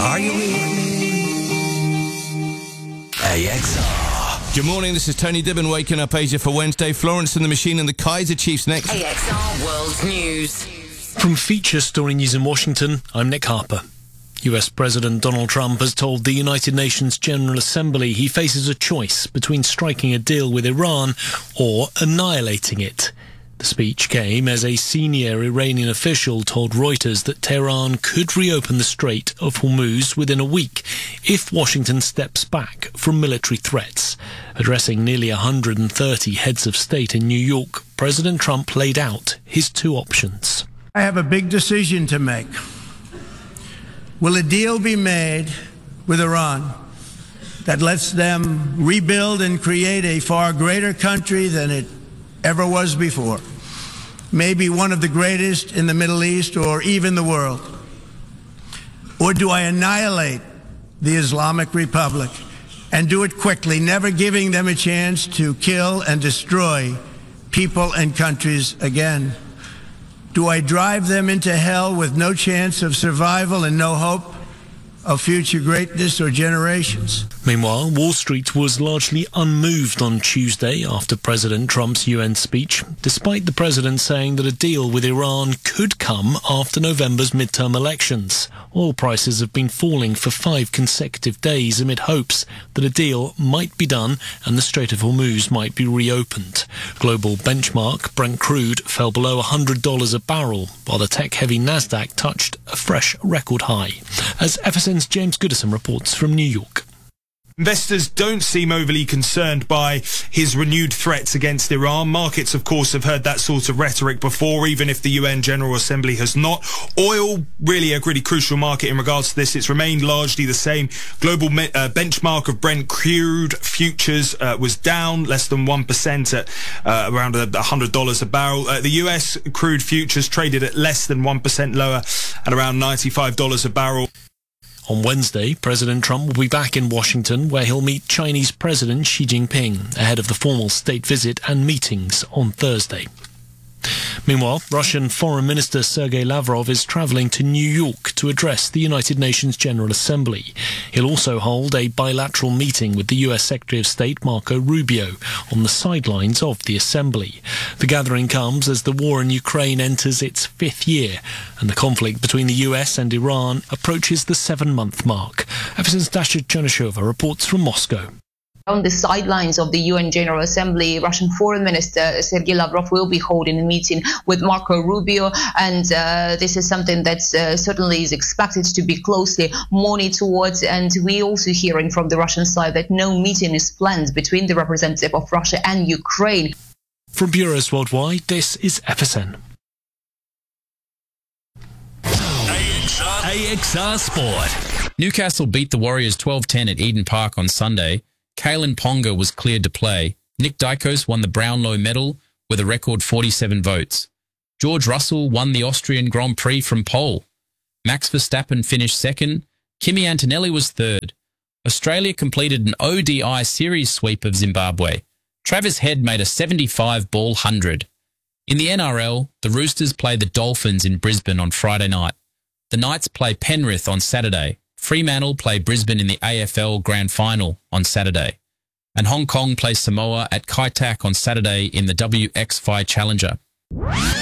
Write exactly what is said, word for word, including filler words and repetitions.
Are you with me? A X R. Good morning, this is Tony Dibben waking up Asia for Wednesday. Florence and the Machine and the Kaiser Chiefs next. A X R World News. From Feature Story News in Washington, I'm Nick Harper. U S President Donald Trump has told the United Nations General Assembly he faces a choice between striking a deal with Iran or annihilating it. The speech came as a senior Iranian official told Reuters that Tehran could reopen the Strait of Hormuz within a week if Washington steps back from military threats. Addressing nearly one hundred thirty heads of state in New York, President Trump laid out his two options. I have a big decision to make. Will a deal be made with Iran that lets them rebuild and create a far greater country than it ever was before? Maybe one of the greatest in the Middle East or even the world. Or do I annihilate the Islamic Republic and do it quickly, never giving them a chance to kill and destroy people and countries again? Do I drive them into hell with no chance of survival and no hope of future greatness or generations? Meanwhile, Wall Street was largely unmoved on Tuesday after President Trump's U N speech, despite the president saying that a deal with Iran could come after November's midterm elections. Oil prices have been falling for five consecutive days amid hopes that a deal might be done and the Strait of Hormuz might be reopened. Global benchmark Brent crude fell below one hundred dollars a barrel, while the tech-heavy Nasdaq touched a fresh record high. As F S N's James Goodison reports from New York. Investors don't seem overly concerned by his renewed threats against Iran. Markets, of course, have heard that sort of rhetoric before, even if the U N General Assembly has not. Oil, really a really crucial market in regards to this. It's remained largely the same. Global me- uh, benchmark of Brent crude futures uh, was down less than one percent at uh, around one hundred dollars a barrel. Uh, the U S crude futures traded at less than one percent lower at around ninety-five dollars a barrel. On Wednesday, President Trump will be back in Washington, where he'll meet Chinese President Xi Jinping ahead of the formal state visit and meetings on Thursday. Meanwhile, Russian Foreign Minister Sergei Lavrov is travelling to New York to address the United Nations General Assembly. He'll also hold a bilateral meeting with the U S Secretary of State Marco Rubio on the sidelines of the Assembly. The gathering comes as the war in Ukraine enters its fifth year and the conflict between the U S and Iran approaches the seven-month mark. F S N's Dasha Chernyshova reports from Moscow. On the sidelines of the U N General Assembly, Russian Foreign Minister Sergei Lavrov will be holding a meeting with Marco Rubio, and uh, this is something that uh, certainly is expected to be closely monitored. And we also hearing from the Russian side that no meeting is planned between the representative of Russia and Ukraine. From Bureaus Worldwide, this is F S N. A X R Sport. Newcastle beat the Warriors twelve ten at Eden Park on Sunday. Kalen Ponga was cleared to play. Nick Dykos won the Brownlow medal with a record forty-seven votes. George Russell won the Austrian Grand Prix from pole. Max Verstappen finished second. Kimi Antonelli was third. Australia completed an O D I series sweep of Zimbabwe. Travis Head made a seventy-five ball hundred. In the N R L, the Roosters play the Dolphins in Brisbane on Friday night. The Knights play Penrith on Saturday. Fremantle play Brisbane in the A F L Grand Final on Saturday. And Hong Kong plays Samoa at Kai Tak on Saturday in the W X five Challenger.